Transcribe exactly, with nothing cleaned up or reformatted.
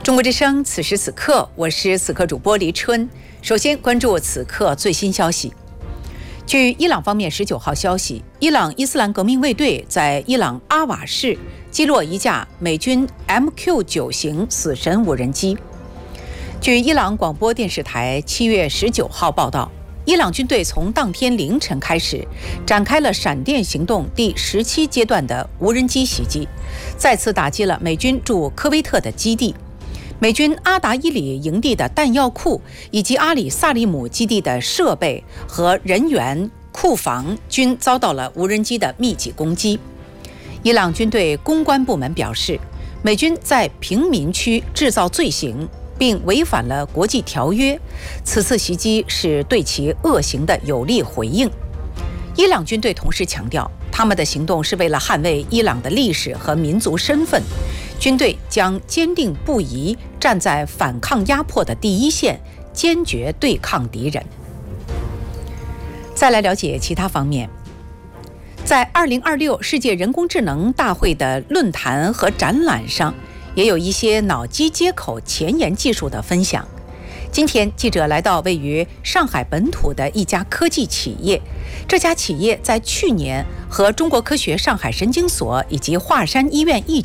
中国之声，此时此刻，我是此刻主播黎春。首先关注此刻最新消息。据伊朗方面十九号消息，伊朗伊斯兰革命卫队在伊朗阿瓦市击落一架美军 M Q 九 型死神无人机。据伊朗广播电视台七月十九号报道，伊朗军队从当天凌晨开始展开了闪电行动第十七阶段的无人机袭击，再次打击了美军驻科威特的基地。美军阿达伊里营地的弹药库以及阿里萨利姆基地的设备和人员库房均遭到了无人机的密集攻击。伊朗军队公关部门表示，美军在平民区制造罪行，并违反了国际条约，此次袭击是对其恶行的有力回应。伊朗军队同时强调，他们的行动是为了捍卫伊朗的历史和民族身份，军队将坚定不移站在反抗压迫的第一线，坚决对抗敌人。再来了解其他方面，在二零二六世界人工智能大会的论坛和展览上，也有一些脑机接口前沿技术的分享。今天记者来到位于上海本土的一家科技企业，这家企业在去年和中国科学上海神经所以及华山医院一